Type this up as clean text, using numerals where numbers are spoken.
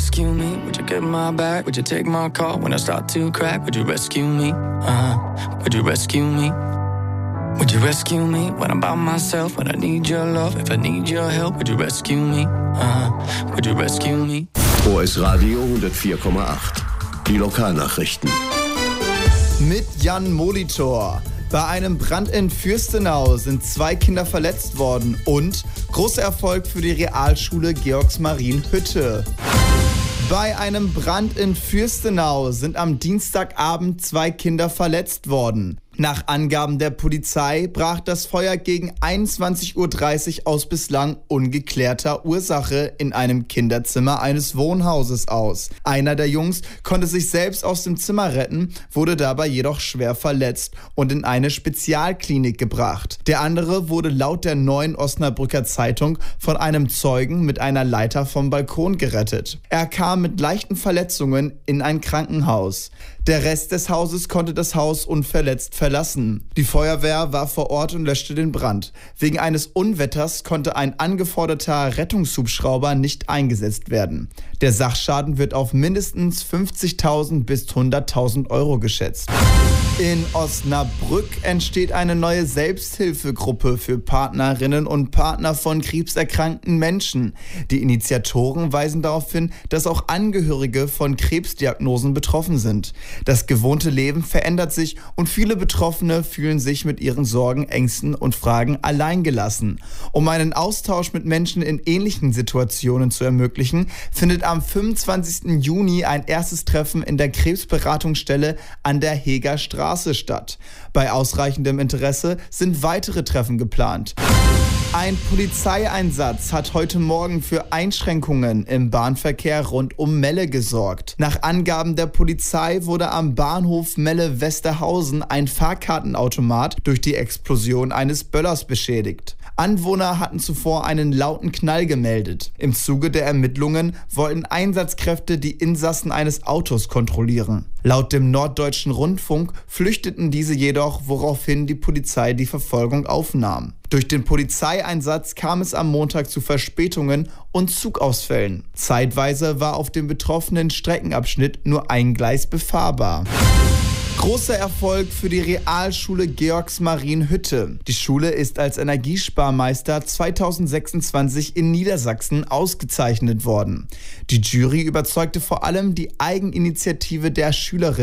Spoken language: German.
rescue me? Would you get my back? Would you take my call when I start to crack? Would you rescue me? Would you rescue me? Would you rescue me when I'm by myself? When I need your love, if I need your help, would you rescue me? Would you rescue me? OS Radio 104,8. Die Lokalnachrichten. Mit Jan Molitor. Bei einem Brand in Fürstenau sind 2 Kinder verletzt worden und großer Erfolg für die Realschule Georgsmarienhütte. Bei einem Brand in Fürstenau sind am Dienstagabend 2 Kinder verletzt worden. Nach Angaben der Polizei brach das Feuer gegen 21:30 Uhr aus bislang ungeklärter Ursache in einem Kinderzimmer eines Wohnhauses aus. Einer der Jungs konnte sich selbst aus dem Zimmer retten, wurde dabei jedoch schwer verletzt und in eine Spezialklinik gebracht. Der andere wurde laut der Neuen Osnabrücker Zeitung von einem Zeugen mit einer Leiter vom Balkon gerettet. Er kam mit leichten Verletzungen in ein Krankenhaus. Der Rest des Hauses konnte das Haus unverletzt verlassen. Die Feuerwehr war vor Ort und löschte den Brand. Wegen eines Unwetters konnte ein angeforderter Rettungshubschrauber nicht eingesetzt werden. Der Sachschaden wird auf mindestens 50.000 bis 100.000 Euro geschätzt. In Osnabrück entsteht eine neue Selbsthilfegruppe für Partnerinnen und Partner von krebserkrankten Menschen. Die Initiatoren weisen darauf hin, dass auch Angehörige von Krebsdiagnosen betroffen sind. Das gewohnte Leben verändert sich und viele Betroffene fühlen sich mit ihren Sorgen, Ängsten und Fragen alleingelassen. Um einen Austausch mit Menschen in ähnlichen Situationen zu ermöglichen, findet am 25. Juni ein erstes Treffen in der Krebsberatungsstelle an der Heger Straße statt. Bei ausreichendem Interesse sind weitere Treffen geplant. Ein Polizeieinsatz hat heute Morgen für Einschränkungen im Bahnverkehr rund um Melle gesorgt. Nach Angaben der Polizei wurde am Bahnhof Melle-Westerhausen ein Fahrkartenautomat durch die Explosion eines Böllers beschädigt. Anwohner hatten zuvor einen lauten Knall gemeldet. Im Zuge der Ermittlungen wollten Einsatzkräfte die Insassen eines Autos kontrollieren. Laut dem Norddeutschen Rundfunk flüchteten diese jedoch, woraufhin die Polizei die Verfolgung aufnahm. Durch den Polizeieinsatz kam es am Montag zu Verspätungen und Zugausfällen. Zeitweise war auf dem betroffenen Streckenabschnitt nur ein Gleis befahrbar. Großer Erfolg für die Realschule Georgsmarienhütte. Die Schule ist als Energiesparmeister 2026 in Niedersachsen ausgezeichnet worden. Die Jury überzeugte vor allem die Eigeninitiative der Schülerinnen